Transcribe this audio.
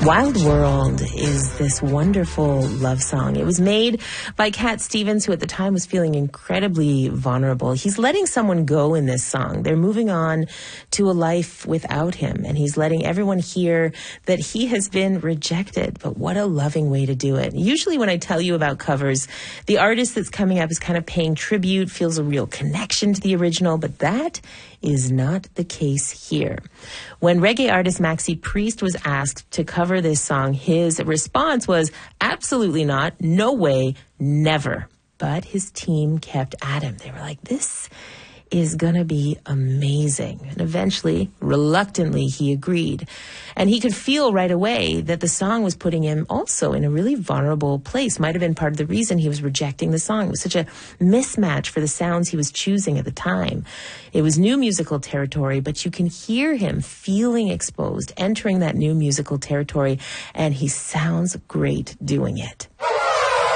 Wild World is this wonderful love song. It was made by Cat Stevens, who at the time was feeling incredibly vulnerable. He's letting someone go in this song. They're moving on to a life without him, and he's letting everyone hear that he has been rejected. But what a loving way to do it. Usually when I tell you about covers, the artist that's coming up is kind of paying tribute, feels a real connection to the original, but that is not the case here. When reggae artist Maxi Priest was asked to cover this song, his response was, absolutely not, no way, never. But his team kept at him. They were like, this is going to be amazing. And eventually, reluctantly, he agreed. And he could feel right away that the song was putting him also in a really vulnerable place. Might have been part of the reason he was rejecting the song. It was such a mismatch for the sounds he was choosing at the time. It was new musical territory, but you can hear him feeling exposed, entering that new musical territory, and he sounds great doing it.